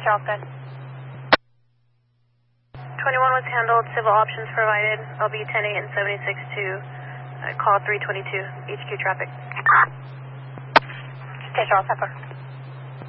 Charles, good. 21 was handled, civil options provided, LB 10-8 and 76 to call 322, HQ traffic. Okay, Charles, Pepper.